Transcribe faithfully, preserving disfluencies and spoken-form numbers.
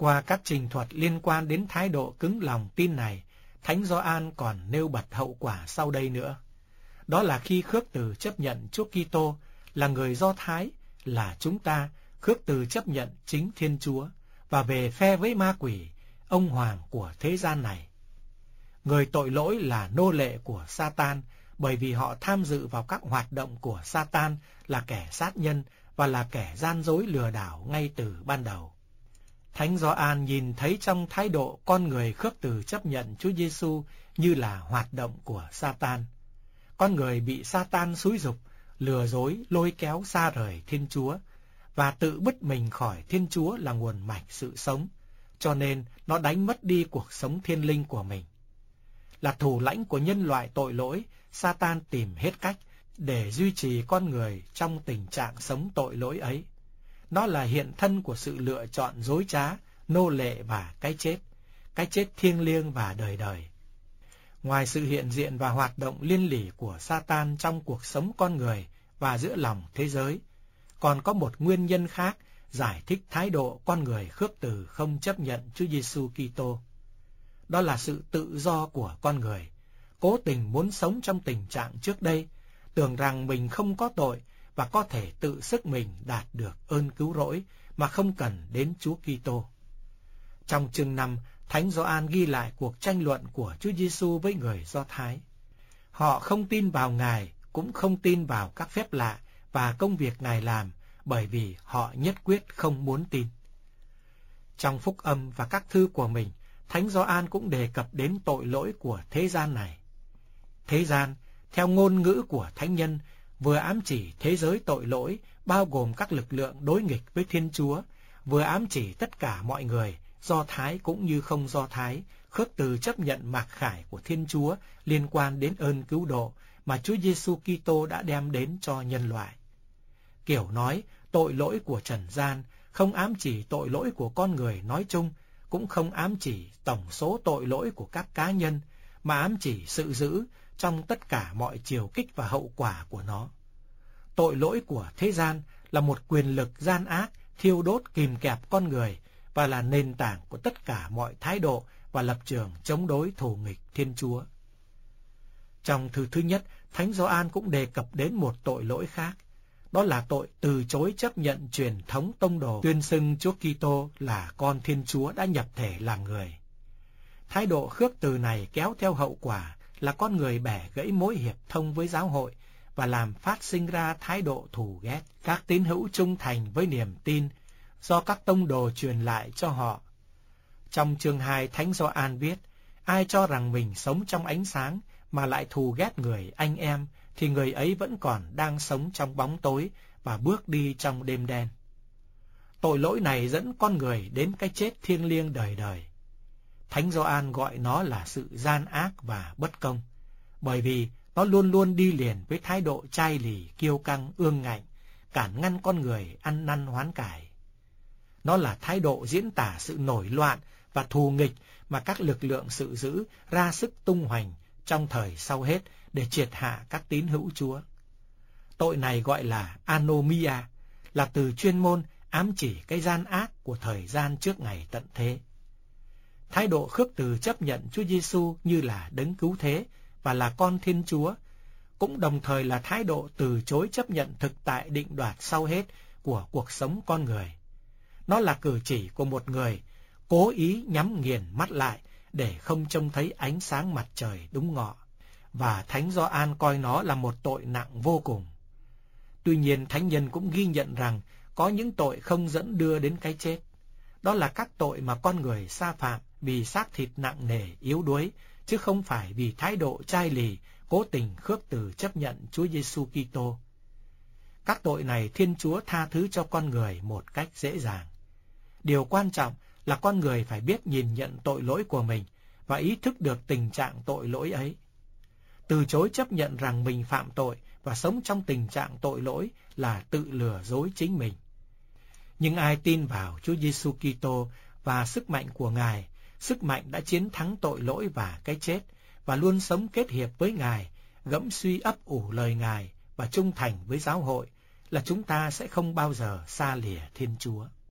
Qua các trình thuật liên quan đến thái độ cứng lòng tin này, Thánh Gioan còn nêu bật hậu quả sau đây nữa. Đó là khi khước từ chấp nhận Chúa Kitô là người Do Thái, là chúng ta khước từ chấp nhận chính Thiên Chúa và về phe với ma quỷ, ông hoàng của thế gian này. Người tội lỗi là nô lệ của Satan, bởi vì họ tham dự vào các hoạt động của Satan, là kẻ sát nhân và là kẻ gian dối lừa đảo ngay từ ban đầu. Thánh Gioan nhìn thấy trong thái độ con người khước từ chấp nhận Chúa Giêsu như là hoạt động của Satan. Con người bị Satan xúi giục, lừa dối, lôi kéo xa rời Thiên Chúa và tự bứt mình khỏi Thiên Chúa là nguồn mạch sự sống, cho nên nó đánh mất đi cuộc sống thiên linh của mình. Là thủ lãnh của nhân loại tội lỗi, Satan tìm hết cách để duy trì con người trong tình trạng sống tội lỗi ấy. Nó là hiện thân của sự lựa chọn dối trá, nô lệ và cái chết, cái chết thiêng liêng và đời đời. Ngoài sự hiện diện và hoạt động liên lỉ của Satan trong cuộc sống con người và giữa lòng thế giới, còn có một nguyên nhân khác giải thích thái độ con người khước từ không chấp nhận Chúa Giêsu Kitô. Đó là sự tự do của con người, cố tình muốn sống trong tình trạng trước đây, tưởng rằng mình không có tội và có thể tự sức mình đạt được ơn cứu rỗi mà không cần đến Chúa Kitô. Trong chương năm, Thánh Gioan ghi lại cuộc tranh luận của Chúa Giêsu với người Do Thái. Họ không tin vào Ngài, cũng không tin vào các phép lạ và công việc Ngài làm, bởi vì họ nhất quyết không muốn tin. Trong phúc âm và các thư của mình, Thánh Gioan cũng đề cập đến tội lỗi của thế gian này. Thế gian, theo ngôn ngữ của thánh nhân, vừa ám chỉ thế giới tội lỗi, bao gồm các lực lượng đối nghịch với Thiên Chúa, vừa ám chỉ tất cả mọi người, Do Thái cũng như không Do Thái, khước từ chấp nhận mặc khải của Thiên Chúa liên quan đến ơn cứu độ mà Chúa Giêsu Kitô đã đem đến cho nhân loại. Kiểu nói, tội lỗi của trần gian không ám chỉ tội lỗi của con người nói chung, cũng không ám chỉ tổng số tội lỗi của các cá nhân, mà ám chỉ sự dữ trong tất cả mọi chiều kích và hậu quả của nó. Tội lỗi của thế gian là một quyền lực gian ác, thiêu đốt kìm kẹp con người và là nền tảng của tất cả mọi thái độ và lập trường chống đối thù nghịch Thiên Chúa. Trong thư thứ nhất, Thánh Gioan cũng đề cập đến một tội lỗi khác, đó là tội từ chối chấp nhận truyền thống tông đồ tuyên xưng Chúa Kitô là con Thiên Chúa đã nhập thể làm người. Thái độ khước từ này kéo theo hậu quả là con người bẻ gãy mối hiệp thông với giáo hội và làm phát sinh ra thái độ thù ghét các tín hữu trung thành với niềm tin do các tông đồ truyền lại cho họ. Trong chương hai, Thánh Gioan viết, ai cho rằng mình sống trong ánh sáng mà lại thù ghét người anh em, thì người ấy vẫn còn đang sống trong bóng tối và bước đi trong đêm đen. Tội lỗi này dẫn con người đến cái chết thiêng liêng đời đời. Thánh Gioan gọi nó là sự gian ác và bất công, bởi vì nó luôn luôn đi liền với thái độ chai lì, kiêu căng, ương ngạnh, cản ngăn con người ăn năn hoán cải. Nó là thái độ diễn tả sự nổi loạn và thù nghịch mà các lực lượng sự dữ ra sức tung hoành trong thời sau hết để triệt hạ các tín hữu Chúa. Tội này gọi là anomia, là từ chuyên môn ám chỉ cái gian ác của thời gian trước ngày tận thế. Thái độ khước từ chấp nhận Chúa Giêsu như là đấng cứu thế và là con Thiên Chúa, cũng đồng thời là thái độ từ chối chấp nhận thực tại định đoạt sau hết của cuộc sống con người. Nó là cử chỉ của một người cố ý nhắm nghiền mắt lại để không trông thấy ánh sáng mặt trời đúng ngọ, và Thánh Gioan coi nó là một tội nặng vô cùng. Tuy nhiên, thánh nhân cũng ghi nhận rằng có những tội không dẫn đưa đến cái chết. Đó là các tội mà con người sa phạm vì xác thịt nặng nề, yếu đuối, chứ không phải vì thái độ chai lì, cố tình khước từ chấp nhận Chúa Giêsu Kitô. Các tội này Thiên Chúa tha thứ cho con người một cách dễ dàng. Điều quan trọng là con người phải biết nhìn nhận tội lỗi của mình và ý thức được tình trạng tội lỗi ấy. Từ chối chấp nhận rằng mình phạm tội và sống trong tình trạng tội lỗi là tự lừa dối chính mình. Nhưng ai tin vào Chúa Giêsu Kitô và sức mạnh của Ngài, sức mạnh đã chiến thắng tội lỗi và cái chết, và luôn sống kết hiệp với Ngài, gẫm suy ấp ủ lời Ngài và trung thành với giáo hội, là chúng ta sẽ không bao giờ xa lìa Thiên Chúa.